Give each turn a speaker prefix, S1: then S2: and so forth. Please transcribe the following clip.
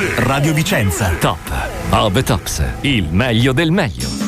S1: Radio Vicenza.
S2: Top of the Tops, il meglio del meglio.